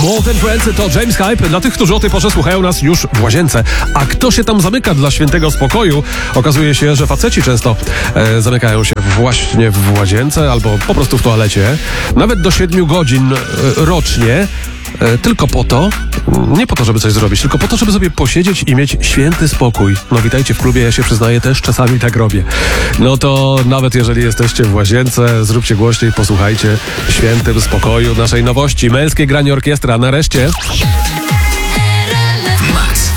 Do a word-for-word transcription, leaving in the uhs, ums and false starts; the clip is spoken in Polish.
More Than Friends to James Hype dla tych, którzy o tej porze słuchają nas już w łazience. A kto się tam zamyka dla świętego spokoju? Okazuje się, że faceci często e, zamykają się właśnie w łazience albo po prostu w toalecie. Nawet do siedmiu godzin e, rocznie. E, tylko po to, nie po to, żeby coś zrobić, tylko po to, żeby sobie posiedzieć i mieć święty spokój. No witajcie w klubie, ja się przyznaję, też czasami tak robię. No to nawet jeżeli jesteście w łazience, zróbcie głośniej, posłuchajcie Świętym Spokoju naszej nowości. Męskie granie orkiestra, nareszcie.